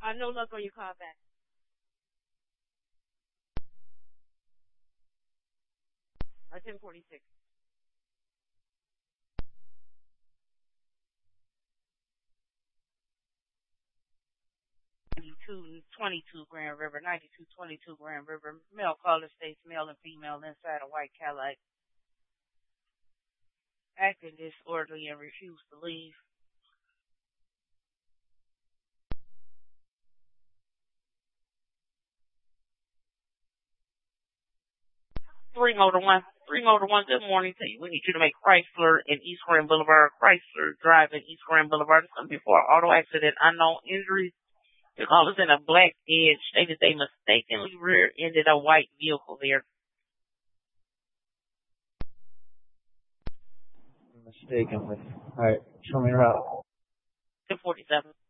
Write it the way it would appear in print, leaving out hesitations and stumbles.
No luck on your call back. 1046. 2222 Grand River, 9222 Grand River. Male caller states male and female inside a white Cadillac. Acting disorderly and refused to leave. 301. 301, good morning to you. We need you to make Chrysler and East Grand Boulevard. Chrysler Drive and East Grand Boulevard. It's going to be for an auto accident, unknown injuries. The callers in a black Edge stated they mistakenly rear-ended a white vehicle there. Mistakenly. Alright, show me your route. 1047.